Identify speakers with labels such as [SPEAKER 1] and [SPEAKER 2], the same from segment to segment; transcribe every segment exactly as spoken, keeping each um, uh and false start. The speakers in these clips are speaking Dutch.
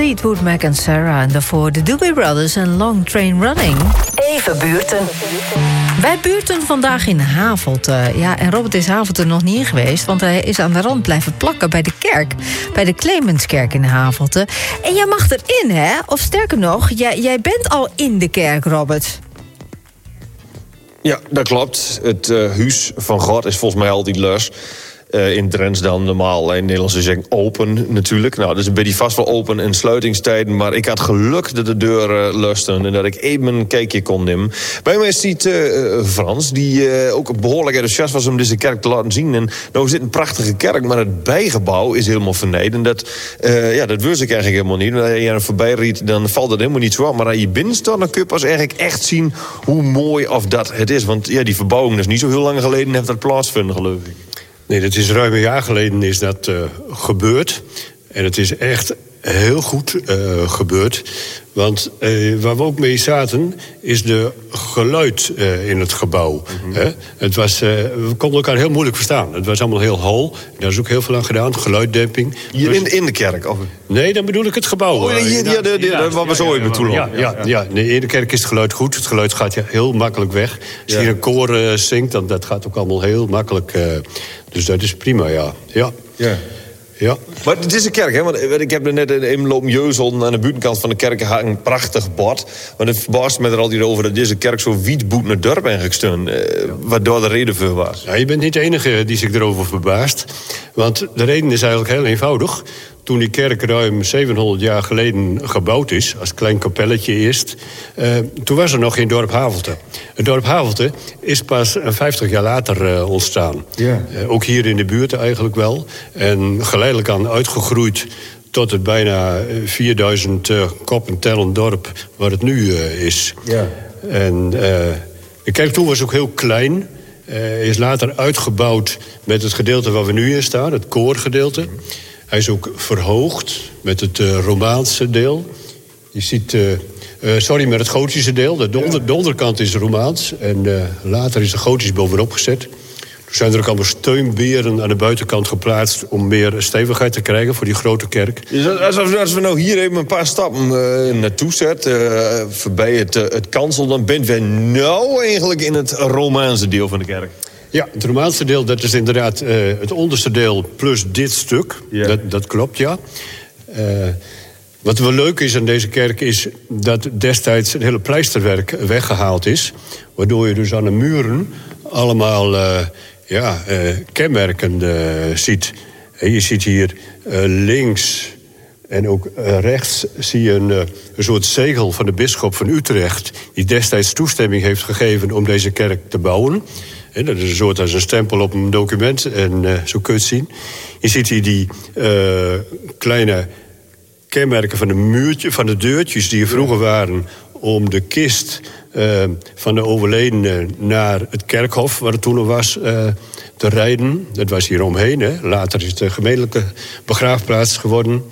[SPEAKER 1] Fleetwood Mac en Sarah. En daarvoor de Doobie Brothers en Long Train Running.
[SPEAKER 2] Even buurten.
[SPEAKER 1] Wij buurten vandaag in Havelte. Ja, en Robert is Havelte nog niet in geweest, want hij is aan de rand blijven plakken bij de kerk. Bij de Clemenskerk in Havelte. En jij mag erin, hè? Of sterker nog, jij, jij bent al in de kerk, Robert.
[SPEAKER 3] Ja, dat klopt. Het uh, huis van God is volgens mij altijd lus. Uh, in Drents dan normaal in Nederlands zeggen open natuurlijk. Nou, dus ben die vast wel open in sluitingstijden. Maar ik had geluk dat de deuren uh, lusten en dat ik even een kijkje kon nemen. Bij mij ziet uh, Frans, die uh, ook behoorlijk enthousiast was om deze kerk te laten zien. En nou is dit een prachtige kerk, maar het bijgebouw is helemaal verneden. En dat, uh, ja, dat wist ik eigenlijk helemaal niet. Als je er voorbij riet, dan valt dat helemaal niet zo aan. Maar als je binnen staat, dan kun je pas eigenlijk echt zien hoe mooi of dat het is. Want ja, die verbouwing is niet zo heel lang geleden heeft dat plaatsvinden, geloof ik.
[SPEAKER 4] Nee, dat is ruim een jaar geleden is dat uh, gebeurd. En het is echt heel goed uh, gebeurd. Want uh, waar we ook mee zaten, is de geluid uh, in het gebouw. Mm-hmm. Hè? Het was, uh, we konden elkaar heel moeilijk verstaan. Het was allemaal heel hol. Daar is ook heel veel aan gedaan, geluiddemping.
[SPEAKER 3] Hier in, in de kerk? Of?
[SPEAKER 4] Nee, dan bedoel ik het gebouw.
[SPEAKER 3] Oh, hier, ja, de, de, de, ja, wat we zo ooit bedoelen.
[SPEAKER 4] Ja, ja, ja, ja. Nee, in de kerk is het geluid goed. Het geluid gaat ja, heel makkelijk weg. Als ja. hier een koor uh, zingt, dan dat gaat ook allemaal heel makkelijk. Uh, dus dat is prima, ja. Ja.
[SPEAKER 3] ja. Ja. Maar het is een kerk, hè? Want ik heb er net even lopen jeuzelden aan de buitenkant van de kerk hangt een prachtig bord. Maar het verbaast me er altijd over dat deze kerk zo wiet naar dorp eigenlijk steun. Eh, wat daar de reden voor was.
[SPEAKER 4] Ja, je bent niet de enige die zich erover verbaast. Want de reden is eigenlijk heel eenvoudig. Toen die kerk ruim zevenhonderd jaar geleden gebouwd is, als klein kapelletje eerst, uh, toen was er nog geen dorp Havelte. Het dorp Havelte is pas vijftig jaar later uh, ontstaan. Ja. Uh, ook hier in de buurt eigenlijk wel. En geleidelijk aan uitgegroeid tot het bijna vierduizend uh, koppen tellend dorp waar het nu uh, is. Ja. En uh, de kerk toen was ook heel klein. Uh, is later uitgebouwd met het gedeelte waar we nu in staan, het koorgedeelte. Hij is ook verhoogd met het uh, Romaanse deel. Je ziet, uh, uh, sorry, met het gotische deel. De, onder, de onderkant is Romaans en uh, later is er gotisch bovenop gezet. Toen zijn er ook allemaal steunberen aan de buitenkant geplaatst om meer stevigheid te krijgen voor die grote kerk.
[SPEAKER 3] Dus als, we, als we nou hier even een paar stappen uh, naartoe zetten, uh, voorbij het, uh, het kansel, dan ben we nou eigenlijk in het Romaanse deel van de kerk.
[SPEAKER 4] Ja, het Romaanse deel, dat is inderdaad uh, het onderste deel plus dit stuk. Yeah. Dat, dat klopt, ja. Uh, wat wel leuk is aan deze kerk is dat destijds het hele pleisterwerk weggehaald is. Waardoor je dus aan de muren allemaal uh, ja, uh, kenmerken uh, ziet. En je ziet hier uh, links en ook uh, rechts zie je een, uh, een soort zegel van de bisschop van Utrecht, die destijds toestemming heeft gegeven om deze kerk te bouwen. He, dat is een soort als een stempel op een document. En uh, zo kun je het zien. Je ziet hier die uh, kleine kenmerken van de muurtje, van de deurtjes die er vroeger waren om de kist uh, van de overledene naar het kerkhof, waar het toen nog was, uh, te rijden. Dat was hier omheen. Hè. Later is het een gemeentelijke begraafplaats geworden.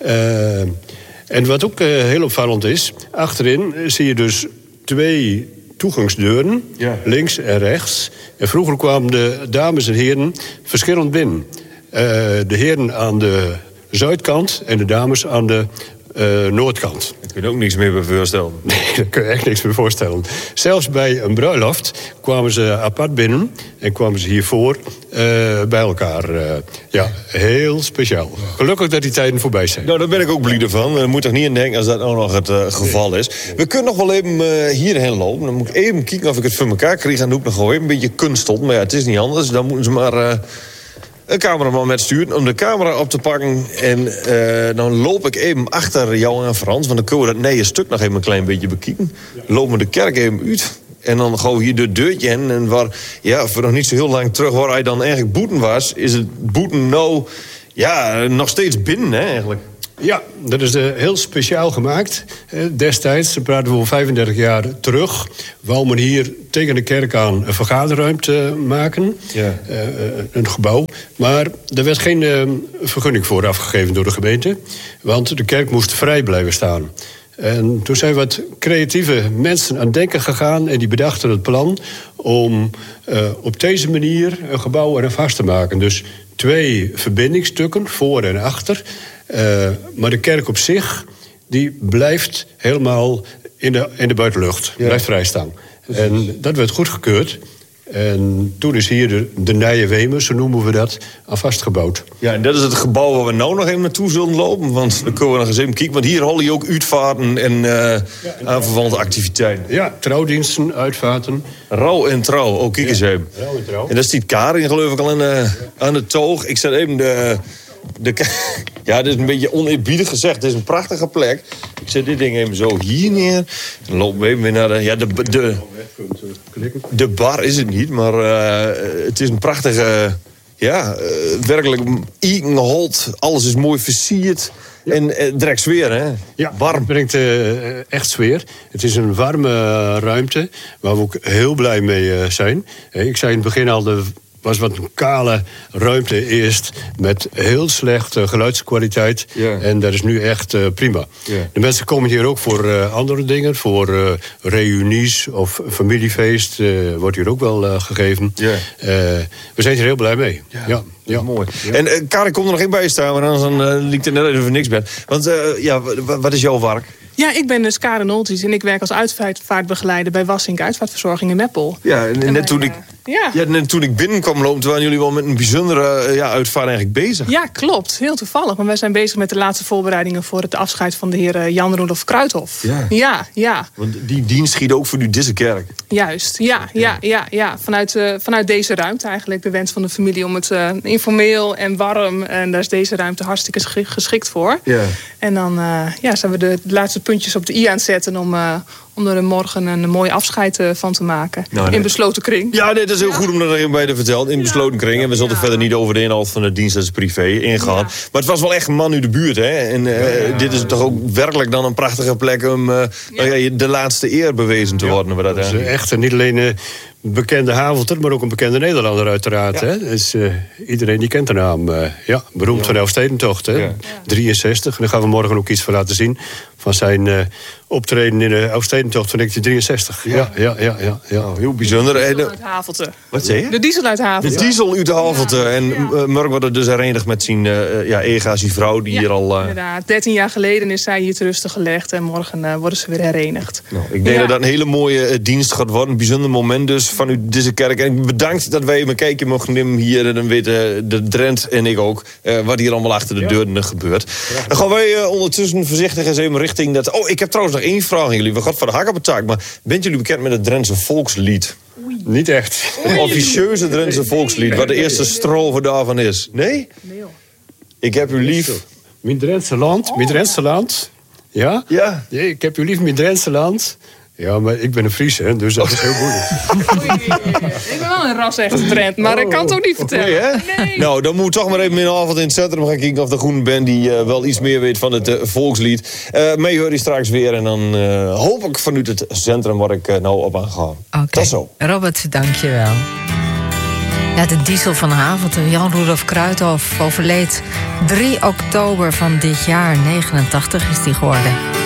[SPEAKER 4] Uh, en wat ook uh, heel opvallend is, achterin zie je dus twee toegangsdeuren, ja. links en rechts. En vroeger kwamen de dames en heren verschillend binnen. Uh, de heren aan de zuidkant en de dames aan de uh, noordkant.
[SPEAKER 3] Daar kun je ook niks meer bij voorstellen.
[SPEAKER 4] Nee, daar kun je echt niks meer voorstellen. Zelfs bij een bruiloft kwamen ze apart binnen en kwamen ze hiervoor uh, bij elkaar. Uh, ja, heel speciaal. Gelukkig dat die tijden voorbij zijn.
[SPEAKER 3] Nou, daar ben ik ook blij van. Je moet er niet in denken als dat ook nog het uh, geval is. We kunnen nog wel even uh, hierheen lopen. Dan moet ik even kijken of ik het voor elkaar krijg. Dan doe ik nog gewoon even een beetje kunstelt. Maar ja, het is niet anders. Dan moeten ze maar Uh, een cameraman met sturen om de camera op te pakken. En uh, dan loop ik even achter jou aan Frans. Want dan kunnen we dat nee stuk nog even een klein beetje bekijken. Lopen we de kerk even uit. En dan gewoon hier de deurtje in. En waar, ja, voor nog niet zo heel lang terug, waar hij dan eigenlijk boeten was, is het boeten nou, ja, nog steeds binnen, hè, eigenlijk.
[SPEAKER 4] Ja, dat is uh, heel speciaal gemaakt. Uh, destijds, dan praten we over vijfendertig jaar terug, wou men hier tegen de kerk aan een vergaderruimte maken. Ja. Uh, een gebouw. Maar er werd geen uh, vergunning voor afgegeven door de gemeente. Want de kerk moest vrij blijven staan. En toen zijn wat creatieve mensen aan het denken gegaan en die bedachten het plan om uh, op deze manier een gebouw eraan vast te maken. Dus twee verbindingsstukken, voor en achter. Uh, maar de kerk op zich die blijft helemaal in de, in de buitenlucht.
[SPEAKER 3] Ja.
[SPEAKER 4] Blijft vrijstaan. En dat werd goedgekeurd. En toen is hier de, de Nije Wemen, zo noemen we dat, aan vastgebouwd.
[SPEAKER 3] Ja, en dat is het gebouw waar we nou nog even naartoe zullen lopen. Want dan kunnen we nog eens even kijken. Want hier hol je ook uitvaarten en uh, ja, aanverwante activiteiten.
[SPEAKER 4] Ja, trouwdiensten, uitvaarten.
[SPEAKER 3] Rouw en trouw, ook kijk eens even.
[SPEAKER 4] Rouw en trouw.
[SPEAKER 3] En daar stiet Karin geloof ik al aan de, aan de toog. Ik zet even de... de ja, dit is een beetje oneerbiedig gezegd. Het is een prachtige plek. Ik zet dit ding even zo hier neer. Dan lopen we even weer naar de... Ja, de, de, de bar is het niet, maar uh, het is een prachtige... Ja, uh, werkelijk gehold. Alles is mooi versierd. Ja. En uh, direct sfeer, hè?
[SPEAKER 4] Ja,
[SPEAKER 3] warm.
[SPEAKER 4] Het brengt uh, echt sfeer. Het is een warme uh, ruimte waar we ook heel blij mee uh, zijn. Uh, ik zei in het begin al... de was wat een kale ruimte eerst met heel slechte geluidskwaliteit. Yeah. En dat is nu echt uh, prima. Yeah. De mensen komen hier ook voor uh, andere dingen. Voor uh, reunies of familiefeest uh, wordt hier ook wel uh, gegeven. Yeah. Uh, we zijn hier heel blij mee. Yeah. Ja. Ja,
[SPEAKER 3] mooi. Ja. En uh, Karin, komt er nog één bij staan, maar anders dan, uh, liep er net even niks bij. Want uh, ja, wat is jouw werk?
[SPEAKER 2] Ja, ik ben dus Karin Oltjes en ik werk als uitvaartbegeleider bij Wassink Uitvaartverzorging in Meppel.
[SPEAKER 3] Ja, en, en net, toen
[SPEAKER 2] wij,
[SPEAKER 3] ik,
[SPEAKER 2] uh, ja.
[SPEAKER 3] Ja, net toen ik binnenkwam lopen, waren jullie wel met een bijzondere uh, ja, uitvaart eigenlijk bezig.
[SPEAKER 2] Ja, klopt. Heel toevallig. Want wij zijn bezig met de laatste voorbereidingen voor het afscheid van de heer uh, Jan Roelof Kruithof.
[SPEAKER 3] Ja.
[SPEAKER 2] ja, ja.
[SPEAKER 3] Want die dienst schiet ook voor nu deze kerk.
[SPEAKER 2] Juist, ja, ja, ja, ja. Vanuit, uh, vanuit deze ruimte eigenlijk de wens van de familie om het uh, informeel en warm. En daar is deze ruimte hartstikke geschikt voor.
[SPEAKER 3] Ja.
[SPEAKER 2] En dan uh, ja, zijn we de laatste puntjes op de i aan het zetten om, uh, om er morgen een mooi afscheid uh, van te maken. Nou, nee. In besloten kring.
[SPEAKER 3] Ja, nee, dat is heel ja. goed om dat er even bij te vertellen. In ja. besloten kring. En we zullen ja. verder niet over de inhoud van de dienst als privé ingaan. Ja. Maar het was wel echt een man uit de buurt, hè? En uh, ja. dit is toch ook werkelijk dan een prachtige plek om uh, ja. de laatste eer bewezen te ja. worden. Dat,
[SPEAKER 4] dat is echt niet alleen uh, bekende Havelter, maar ook een bekende Nederlander uiteraard. Ja. Hè? Dus, uh, iedereen die kent de naam. Uh, ja, beroemd ja. van de Elfstedentocht. Hè? Ja. drieënzestig. En daar gaan we morgen ook iets van laten zien. Van zijn uh, optreden in de Elfstedentocht van negentien drieënzestig. Ja, ja, ja. ja, ja, ja.
[SPEAKER 3] Oh, heel bijzonder.
[SPEAKER 2] De diesel uit Havelte.
[SPEAKER 3] Wat zei je?
[SPEAKER 2] De diesel uit Havelte.
[SPEAKER 3] De diesel uit Havelte. Ja. En uh, Murk wordt er dus herenigd met zijn uh, ja, Ega, zijn vrouw, die
[SPEAKER 2] ja,
[SPEAKER 3] hier al... Uh...
[SPEAKER 2] inderdaad. dertien jaar geleden is zij hier te rusten gelegd. En morgen uh, worden ze weer herenigd.
[SPEAKER 3] Nou, ik denk ja. dat dat een hele mooie uh, dienst gaat worden. Een bijzonder moment dus van u, deze kerk. En bedankt dat wij een kijkje mogen nemen hier. En dan weten de Drent en ik ook uh, wat hier allemaal achter de ja. deuren gebeurt. Ja. Dan gaan wij uh, ondertussen voorzichtig eens even richting dat... Oh, ik heb trouwens nog één vraag aan jullie. We gaan van de hak op het taak. Maar bent jullie bekend met het Drentse volkslied?
[SPEAKER 4] Oei. Niet echt.
[SPEAKER 3] Een officieuze Drentse volkslied. Wat de eerste strofe daarvan is. Nee? Nee. Ik heb u lief.
[SPEAKER 4] Mijn Drentse land. Mijn Drentse land. Ja?
[SPEAKER 3] Ja.
[SPEAKER 4] Nee, ik heb u lief, mijn Drentse land. Ja, maar ik ben een Fries, hè, dus dat is heel moeilijk.
[SPEAKER 2] Ik ben wel een ras-echte Drent, maar oh, ik kan het ook niet vertellen.
[SPEAKER 3] Nee, hè? Nee. Nou, dan moet ik toch maar even in avond in het centrum gaan kijken of de groene band die uh, wel iets meer weet van het uh, volkslied. Uh, mee hoor je straks weer en dan uh, hoop ik vanuit het centrum waar ik uh, nou op aan ga.
[SPEAKER 1] Okay.
[SPEAKER 3] Tot zo.
[SPEAKER 1] Robert, dank je wel. Ja, de diesel van Havelte, Jan Roelof Kruithof, overleed drie oktober van dit jaar. negenentachtig is die geworden.